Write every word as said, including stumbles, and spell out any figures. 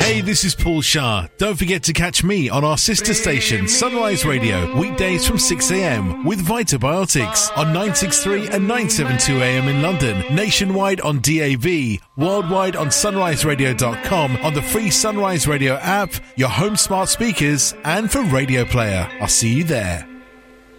Hey, this is Paul Shah. Don't forget to catch me on our sister station, Sunrise Radio, weekdays from six a.m. with Vitabiotics on nine sixty-three and nine seventy-two a.m. in London, nationwide on D A B, worldwide on sunrise radio dot com, on the free Sunrise Radio app, your home smart speakers, and for Radio Player. I'll see you there.